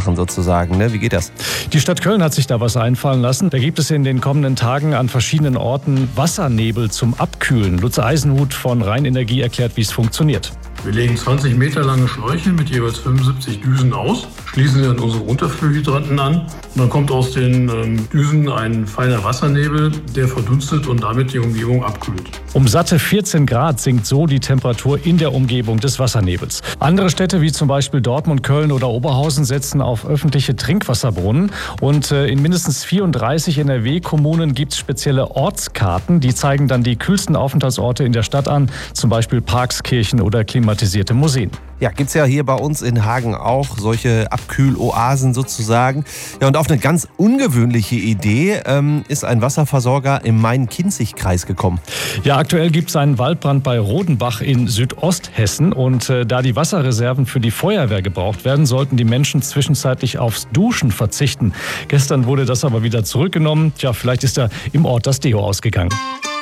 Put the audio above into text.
machen sozusagen. Ne? Wie geht das? Die Stadt Köln hat sich da was einfallen lassen. Da gibt es in den kommenden Tagen an verschiedenen Orten Wassernebel zum Abkühlen. Lutz Eisenhut von Rheinenergie erklärt, wie es funktioniert. Wir legen 20 Meter lange Schläuche mit jeweils 75 Düsen aus, schließen sie an unsere Unterflurhydranten an. Und dann kommt aus den Düsen ein feiner Wassernebel, der verdunstet und damit die Umgebung abkühlt. Um satte 14 Grad sinkt so die Temperatur in der Umgebung des Wassernebels. Andere Städte wie zum Beispiel Dortmund, Köln oder Oberhausen setzen auf öffentliche Trinkwasserbrunnen. Und in mindestens 34 NRW-Kommunen gibt es spezielle Ortskarten. Die zeigen dann die kühlsten Aufenthaltsorte in der Stadt an, zum Beispiel Parks, Kirchen oder klimatisierte Museen. Ja, gibt's ja hier bei uns in Hagen auch solche Abkühloasen sozusagen. Ja, und auf eine ganz ungewöhnliche Idee ist ein Wasserversorger im Main-Kinzig-Kreis gekommen. Ja, aktuell gibt es einen Waldbrand bei Rodenbach in Südosthessen. Und da die Wasserreserven für die Feuerwehr gebraucht werden, sollten die Menschen zwischenzeitlich aufs Duschen verzichten. Gestern wurde das aber wieder zurückgenommen. Tja, vielleicht ist da im Ort das Deo ausgegangen.